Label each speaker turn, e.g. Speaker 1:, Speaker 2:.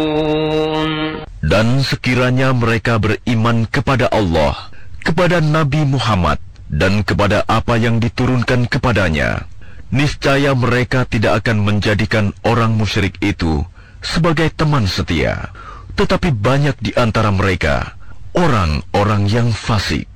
Speaker 1: Dan sekiranya mereka beriman kepada Allah, kepada Nabi Muhammad, dan kepada apa yang diturunkan kepadanya, niscaya mereka tidak akan menjadikan orang musyrik itu sebagai teman setia. Tetapi banyak di antara mereka orang-orang yang fasik.